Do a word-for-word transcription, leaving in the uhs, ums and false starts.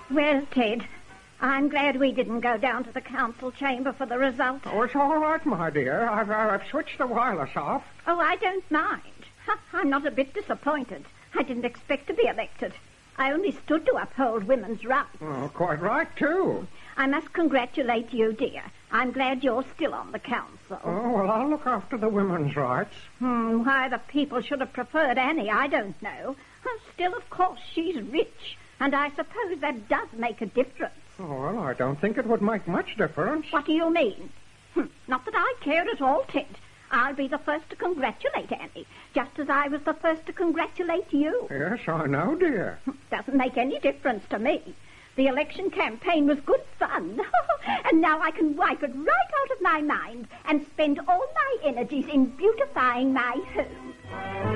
Well, Ted, I'm glad we didn't go down to the council chamber for the result. Oh, it's all right, my dear. I've, I've switched the wireless off. Oh, I don't mind. I'm not a bit disappointed. I didn't expect to be elected. I only stood to uphold women's rights. Oh, quite right, too. I must congratulate you, dear. I'm glad you're still on the council. Oh, well, I'll look after the women's rights. Hmm, why the people should have preferred Annie, I don't know. Still, of course, she's rich, and I suppose that does make a difference. Oh, well, I don't think it would make much difference. What do you mean? Hm, not that I care at all, Ted. I'll be the first to congratulate Annie, just as I was the first to congratulate you. Yes, I know, dear. Doesn't make any difference to me. The election campaign was good fun, and now I can wipe it right out of my mind and spend all my energies in beautifying my home.